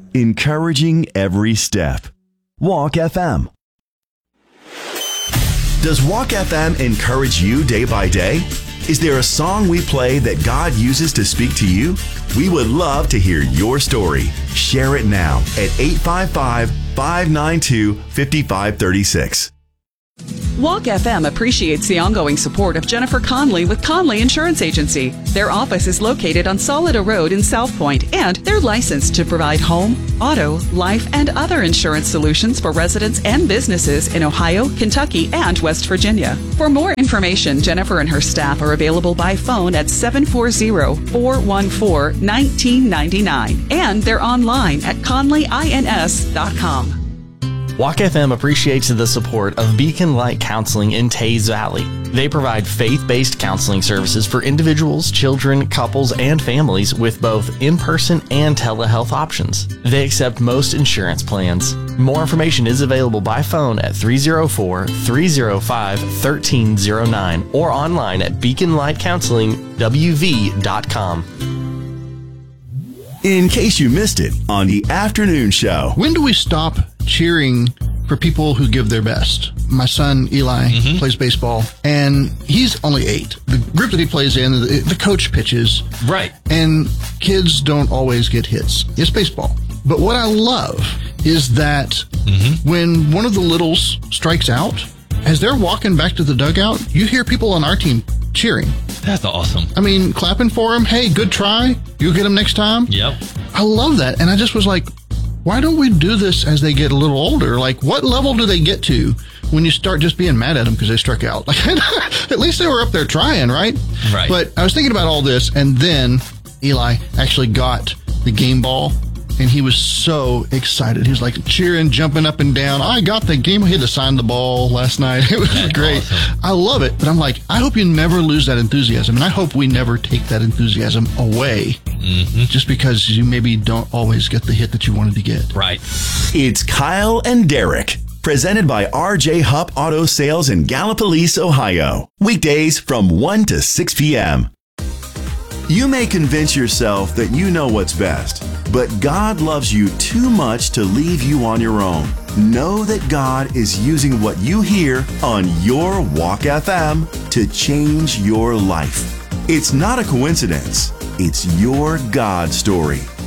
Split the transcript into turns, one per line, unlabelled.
encouraging every step. Walk FM. Does Walk FM encourage you day by day? Is there a song we play that God uses to speak to you? We would love to hear your story. Share it now at 855-592-5536.
Walk FM appreciates the ongoing support of Jennifer Conley with Conley Insurance Agency. Their office is located on Solida Road in South Point, and they're licensed to provide home, auto, life, and other insurance solutions for residents and businesses in Ohio, Kentucky, and West Virginia. For more information, Jennifer and her staff are available by phone at 740-414-1999, and they're online at conleyins.com.
Walk FM appreciates the support of Beacon Light Counseling in Taze Valley. They provide faith-based counseling services for individuals, children, couples, and families with both in-person and telehealth options. They accept most insurance plans. More information is available by phone at 304-305-1309 or online at beaconlightcounselingwv.com.
In case you missed it on the afternoon show.
When do we stop cheering for people who give their best? My son, Eli, plays baseball, and he's only 8. The group that he plays in, the coach pitches.
Right.
And kids don't always get hits. It's baseball. But what I love is that when one of the littles strikes out, as they're walking back to the dugout, you hear people on our team cheering.
That's awesome.
I mean, clapping for him. Hey, good try. You'll get him next time.
Yep.
I love that. And I just was like, why don't we do this as they get a little older? Like, what level do they get to when you start just being mad at them because they struck out? Like, at least they were up there trying, right?
Right.
But I was thinking about all this, and then Eli actually got the game ball, and he was so excited. He was like cheering, jumping up and down. I got the game. He had to sign the ball last night. It was great.
Awesome.
I love it. But I'm like, I hope you never lose that enthusiasm. And I hope we never take that enthusiasm away just because you maybe don't always get the hit that you wanted to get.
Right.
It's Kyle and Derek, presented by RJ Hupp Auto Sales in Gallipolis, Ohio. Weekdays from 1 to 6 p.m. You may convince yourself that you know what's best, but God loves you too much to leave you on your own. Know that God is using what you hear on your Walk FM to change your life. It's not a coincidence. It's your God story.